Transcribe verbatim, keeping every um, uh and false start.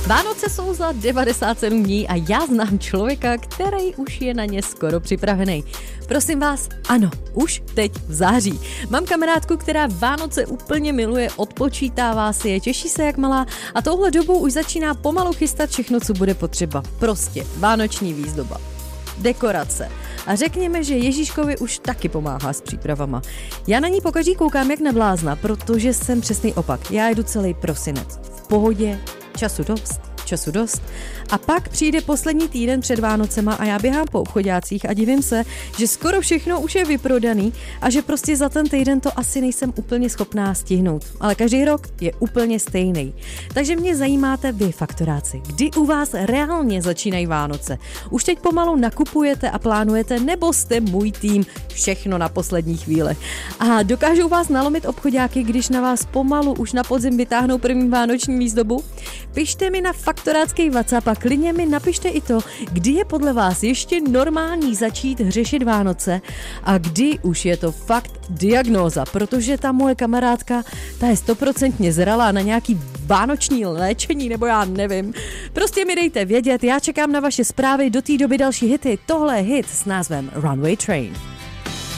Vánoce jsou za devadesát sedm dní a já znám člověka, který už je na ně skoro připravený. Prosím vás, ano, už teď v září. Mám kamarádku, která Vánoce úplně miluje, odpočítává si je, těší se jak malá a touhle dobou už začíná pomalu chystat všechno, co bude potřeba. Prostě vánoční výzdoba, dekorace. A řekněme, že Ježíškovi už taky pomáhá s přípravama. Já na ní pokaždý koukám jak na blázna, protože jsem přesný opak. Já jedu celý prosinec. V pohodě, času dost, času dost. A pak přijde poslední týden před Vánocema a já běhám po obchodácích a divím se, že skoro všechno už je vyprodaný a že prostě za ten týden to asi nejsem úplně schopná stihnout. Ale každý rok je úplně stejný. Takže mě zajímáte vy, faktoráci. Kdy u vás reálně začínají Vánoce? Už teď pomalu nakupujete a plánujete, nebo jste můj tým všechno na poslední chvíli? A dokážou vás nalomit obchodáky, když na vás pomalu už na podzim vytáhnou první vánoční výzdobu? Pište mi na faktorácký WhatsApp a klidně mi napište i to, kdy je podle vás ještě normální začít řešit Vánoce a kdy už je to fakt diagnóza, protože ta moje kamarádka, ta je stoprocentně zralá na nějaký vánoční léčení, nebo já nevím. Prostě mi dejte vědět, já čekám na vaše zprávy, do té doby další hity. Tohle je hit s názvem Runway Train.